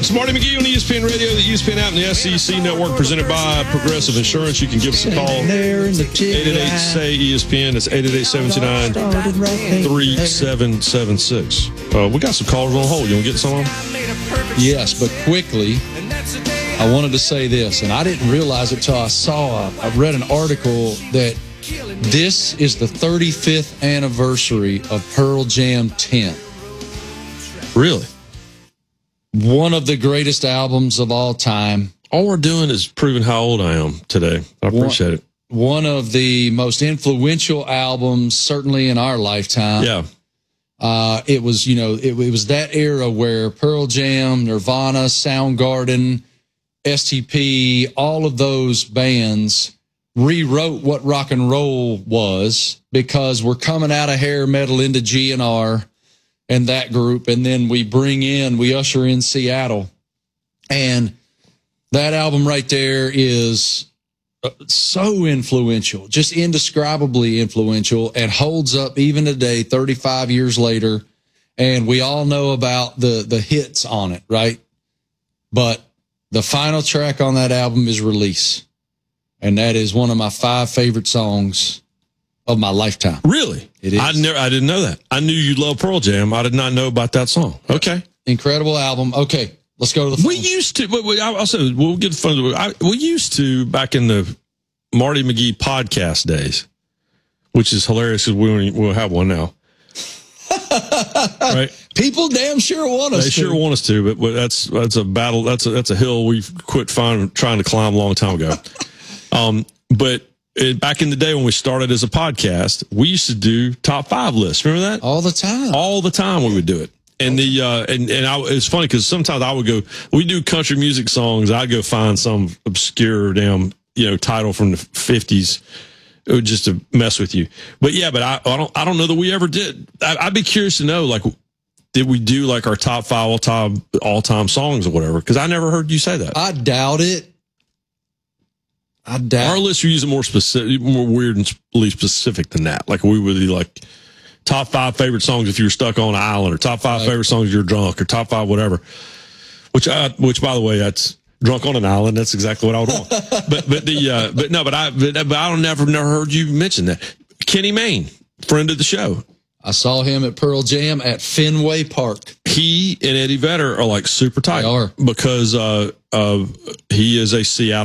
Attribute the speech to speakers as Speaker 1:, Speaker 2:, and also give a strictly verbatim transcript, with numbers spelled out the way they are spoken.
Speaker 1: It's Marty McGee on E S P N Radio, the E S P N app, and the S E C Network, presented by Progressive Insurance. You can give us a call, eight eight eight, S A Y, E S P N. That's eight eight eight, seven two nine, three seven seven six. Uh, we got some callers on hold. You want to get some on?
Speaker 2: Yes, but quickly, I wanted to say this, and I didn't realize it till I saw, I read an article that this is the thirty-fifth anniversary of Pearl Jam ten.
Speaker 1: Really?
Speaker 2: One of the greatest albums of all time.
Speaker 1: All we're doing is proving how old I am today. I appreciate
Speaker 2: one,
Speaker 1: it.
Speaker 2: One of the most influential albums, certainly in our lifetime.
Speaker 1: Yeah.
Speaker 2: Uh, it was, you know, it, it was that era where Pearl Jam, Nirvana, Soundgarden, S T P, all of those bands rewrote what rock and roll was, because we're coming out of hair metal into G N R and that group, and then we bring in, we usher in Seattle. And that album right there is so influential, just indescribably influential, and holds up even today, thirty-five years later. And we all know about the, the hits on it, right? But the final track on that album is Release. And that is one of my five favorite songs of my lifetime.
Speaker 1: Really?
Speaker 2: It is.
Speaker 1: I never, I didn't know that. I knew you loved Pearl Jam. I did not know about that song. Okay.
Speaker 2: Incredible album. Okay, let's go to the phone.
Speaker 1: We used to, but we, I'll say, we'll get fun. I, we used to, back in the Marty McGee podcast days, which is hilarious because we we'll have one now. Right?
Speaker 2: People damn sure want us
Speaker 1: they
Speaker 2: to.
Speaker 1: They sure want us to, but, but that's that's a battle. That's a, that's a hill we've quit find, trying to climb a long time ago. um, but it, back in the day when we started as a podcast, we used to do top five lists. Remember that?
Speaker 2: All the time.
Speaker 1: All the time we would do it. And the uh, and and I, it's funny because sometimes I would go, we do country music songs. I'd go find some obscure damn you know title from the fifties, just to mess with you. But yeah, but I, I don't I don't know that we ever did. I, I'd be curious to know, like, did we do like our top five all time all time songs or whatever? Because I never heard you say that.
Speaker 2: I doubt it. I doubt
Speaker 1: our list are usually more specific, more weirdly specific than that. Like we would be like top five favorite songs if you were stuck on an island, or top five right. favorite songs if you're drunk, or top five whatever. Which I, which by the way, that's drunk on an island. That's exactly what I would want. but but the uh, but no, but I but, but I don't never never heard you mention that. Kenny Mayne, friend of the show.
Speaker 2: I saw him at Pearl Jam at Fenway Park.
Speaker 1: He and Eddie Vedder are like super tight.
Speaker 2: They are.
Speaker 1: Because uh, uh, he is a Seattle